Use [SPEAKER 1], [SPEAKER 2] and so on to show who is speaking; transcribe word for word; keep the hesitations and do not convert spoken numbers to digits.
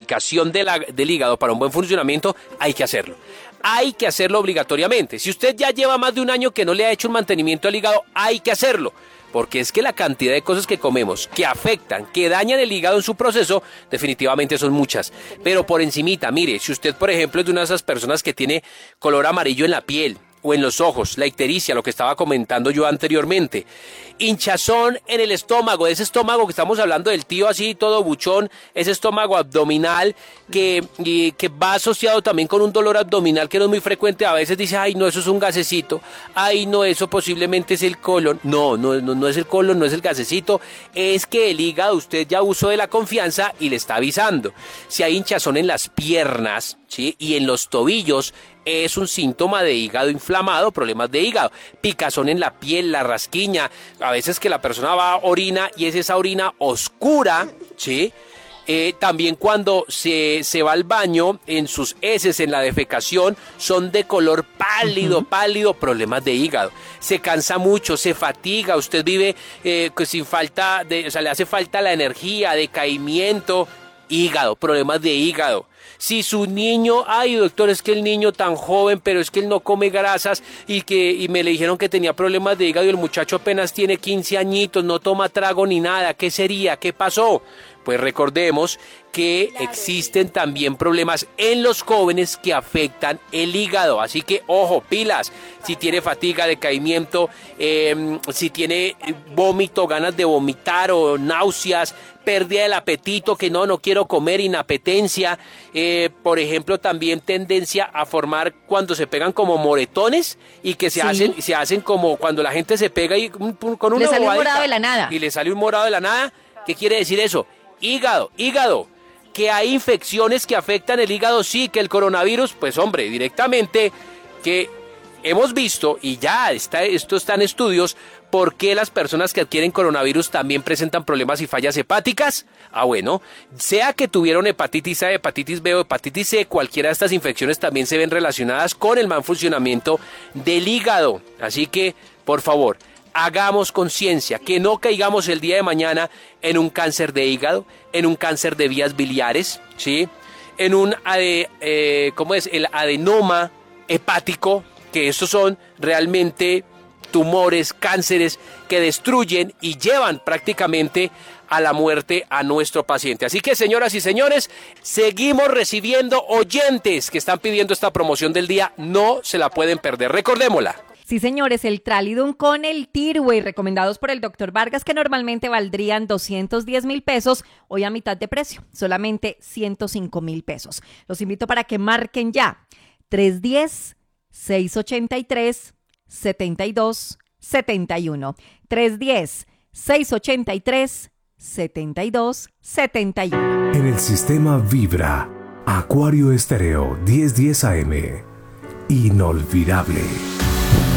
[SPEAKER 1] desintoxicación de la, del hígado para un buen funcionamiento, hay que hacerlo. Hay que hacerlo obligatoriamente. Si usted ya lleva más de un año que no le ha hecho un mantenimiento al hígado, hay que hacerlo. Porque es que la cantidad de cosas que comemos, que afectan, que dañan el hígado en su proceso, definitivamente son muchas. Pero por encimita, mire, si usted, por ejemplo, es de una de esas personas que tiene color amarillo en la piel o en los ojos, la ictericia, lo que estaba comentando yo anteriormente, hinchazón en el estómago, ese estómago que estamos hablando del tío así todo buchón, ese estómago abdominal que, y, que va asociado también con un dolor abdominal que no es muy frecuente, a veces dice, ay no, eso es un gasecito, ay no, eso posiblemente es el colon, no, no, no, no es el colon, no es el gasecito, es que el hígado usted ya usó de la confianza y le está avisando. Si hay hinchazón en las piernas, ¿sí? Y en los tobillos, es un síntoma de hígado inflamado, problemas de hígado, picazón en la piel, la rasquiña, a veces que la persona va a orina y es esa orina oscura, ¿sí? Eh, también cuando se, se va al baño, en sus heces, en la defecación, son de color pálido, uh-huh. pálido, problemas de hígado. Se cansa mucho, se fatiga, usted vive eh, sin falta, de, o sea, le hace falta la energía, decaimiento, hígado, problemas de hígado. Si su niño, ay doctor, es que el niño tan joven, pero es que él no come grasas y que y me le dijeron que tenía problemas de hígado y el muchacho apenas tiene quince añitos, no toma trago ni nada, ¿qué sería? ¿Qué pasó? Pues recordemos que existen también problemas en los jóvenes que afectan el hígado, así que ojo, pilas, si tiene fatiga, decaimiento, eh, si tiene vómito, ganas de vomitar o náuseas, pérdida del apetito, que no, no quiero comer, inapetencia, eh, por ejemplo, también tendencia a formar cuando se pegan como moretones y que se, sí. hacen, se hacen como cuando la gente se pega y con una
[SPEAKER 2] le sale un morado de la nada.
[SPEAKER 1] Y le sale un morado de la nada. ¿Qué quiere decir eso? Hígado, hígado, que hay infecciones que afectan el hígado, sí, que el coronavirus, pues hombre, directamente, que hemos visto, y ya está, esto está en estudios, por qué las personas que adquieren coronavirus también presentan problemas y fallas hepáticas. Ah, bueno, sea que tuvieron hepatitis A, hepatitis B o hepatitis C, cualquiera de estas infecciones también se ven relacionadas con el mal funcionamiento del hígado. Así que, por favor, hagamos conciencia, que no caigamos el día de mañana en un cáncer de hígado, en un cáncer de vías biliares, ¿sí? En un, ade, eh, ¿cómo es? El adenoma hepático, que estos son realmente tumores, cánceres que destruyen y llevan prácticamente a la muerte a nuestro paciente. Así que, señoras y señores, seguimos recibiendo oyentes que están pidiendo esta promoción del día, no se la pueden perder, recordémosla.
[SPEAKER 2] Sí, señores, el Tralidum con el Tirway, recomendados por el doctor Vargas, que normalmente valdrían doscientos diez mil pesos, hoy a mitad de precio, solamente ciento cinco mil pesos. Los invito para que marquen ya, tres uno cero, seis ocho tres, siete dos siete uno, tres uno cero, seis ocho tres, siete dos siete uno.
[SPEAKER 3] En el sistema Vibra, Acuario Estéreo mil diez A M, inolvidable.